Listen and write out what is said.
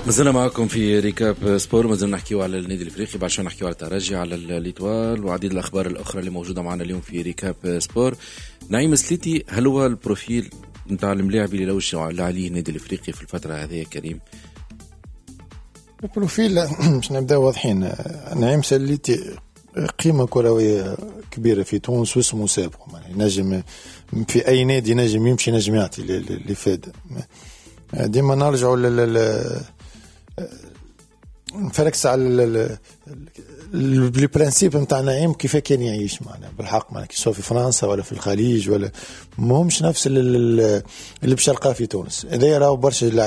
مازلنا معكم في ريكاب سبور، مازلنا نحكيو على النادي الافريقي، بعد شوي نحكيو على الترجي، على الليتوال وعديد الاخبار الاخرى اللي موجوده معنا اليوم في ريكاب سبور. نعيم سليتي، هل هو البروفيل نتاع الملاعب اللي لوش اللي عليه النادي الافريقي في الفتره هذه يا كريم؟ البروفيل باش نبدا واضحين. نعيم سليتي قيمه كرويه كبيره في تونس واسمه سابق، نجم في اي نادي نجم يمشي نجم يعطي اللي فاد. ديما نرجعوا نفركس على البرانسيب نتاع نعيم كيف كان يعيش معنا بالحق، معنا سواء في فرنسا ولا في الخليج ولا ماهمش نفس اللي باش نلقاه في تونس. هذا راهو برشا